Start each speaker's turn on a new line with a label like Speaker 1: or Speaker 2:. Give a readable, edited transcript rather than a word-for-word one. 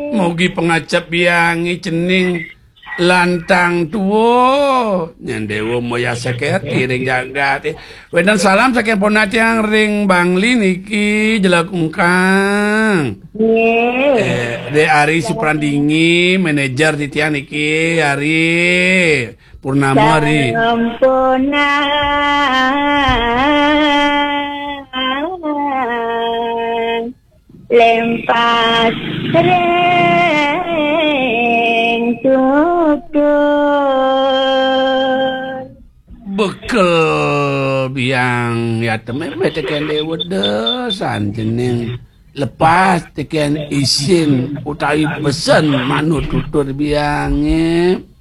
Speaker 1: Mugi pengacap biangi cening lantang tuwo nyandewo moya seketi ring jagat wedan salam saking ponati yang ring bangli niki jelak ungkang de Ari Suprandingi manajer titian niki Ari Purnama Ari
Speaker 2: sempurna lempas reng tutur
Speaker 1: bekel biang ya temen teken dewa desan jeneng lepas teken isin utawi pesen manut tutur biangnya